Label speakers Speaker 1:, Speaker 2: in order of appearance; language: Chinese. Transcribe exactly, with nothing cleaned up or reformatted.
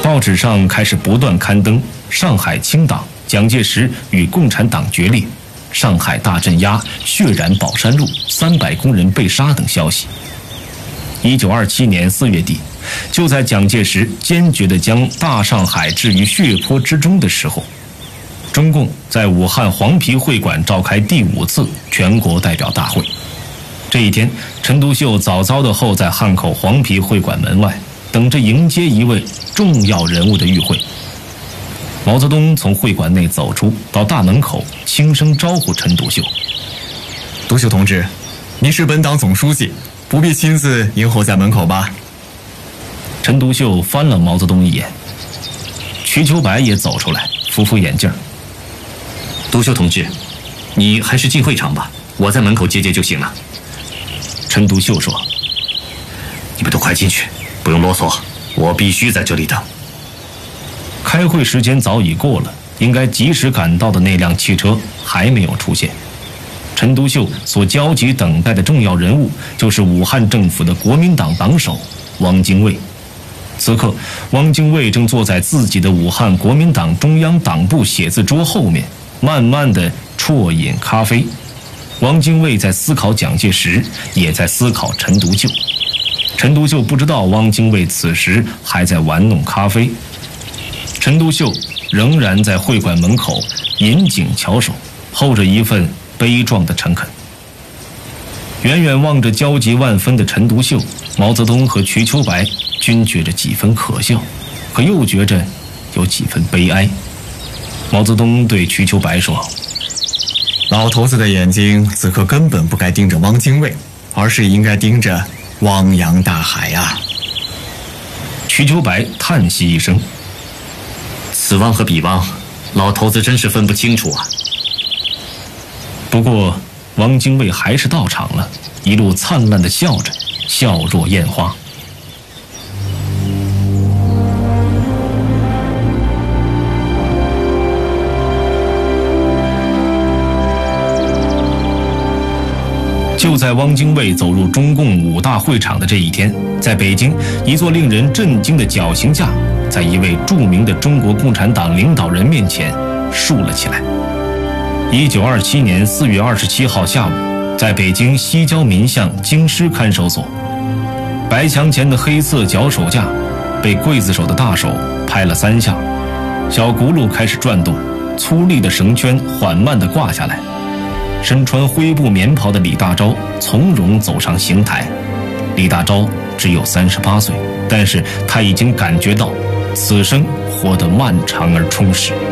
Speaker 1: 报纸上开始不断刊登上海清党、蒋介石与共产党决裂、上海大镇压、血染宝山路、三百工人被杀等消息。一九二七年四月底，就在蒋介石坚决地将大上海置于血泊之中的时候，中共在武汉黄陂会馆召开第五次全国代表大会。这一天，陈独秀早早地候在汉口黄陂会馆门外，等着迎接一位重要人物的与会。毛泽东从会馆内走出，到大门口轻声招呼陈独秀：“
Speaker 2: 独秀同志，您是本党总书记，不必亲自迎候在门口吧？”
Speaker 1: 陈独秀翻了毛泽东一眼，瞿秋白也走出来，扶扶眼镜：“
Speaker 3: 独秀同志，你还是进会场吧，我在门口接接就行了。”
Speaker 1: 陈独秀说：“
Speaker 3: 你们都快进去，不用啰嗦，我必须在这里等。”
Speaker 1: 开会时间早已过了，应该及时赶到的那辆汽车还没有出现。陈独秀所焦急等待的重要人物，就是武汉政府的国民党党首汪精卫。此刻，汪精卫正坐在自己的武汉国民党中央党部写字桌后面，慢慢地啜饮咖啡。汪精卫在思考蒋介石，也在思考陈独秀。陈独秀不知道汪精卫此时还在玩弄咖啡。陈独秀仍然在会馆门口引颈翘首，候着一份悲壮的诚恳。远远望着焦急万分的陈独秀，毛泽东和瞿秋白均觉着几分可笑，可又觉着有几分悲哀。毛泽东对瞿秋白说：“
Speaker 2: 老头子的眼睛此刻根本不该盯着汪精卫，而是应该盯着汪洋大海啊。”
Speaker 1: 瞿秋白叹息一声：“
Speaker 3: 此汪和彼汪，老头子真是分不清楚啊。”
Speaker 1: 不过汪精卫还是到场了，一路灿烂地笑着，笑若艳花。就在汪精卫走入中共五大会场的这一天，在北京，一座令人震惊的绞刑架在一位著名的中国共产党领导人面前竖了起来。一九二七年四月二十七号下午，在北京西郊民巷京师看守所，白墙前的黑色绞手架被刽子手的大手拍了三下，小轱辘开始转动，粗粝的绳圈缓慢地挂下来。身穿灰布棉袍的李大钊从容走上刑台。李大钊只有三十八岁，但是他已经感觉到此生活得漫长而充实。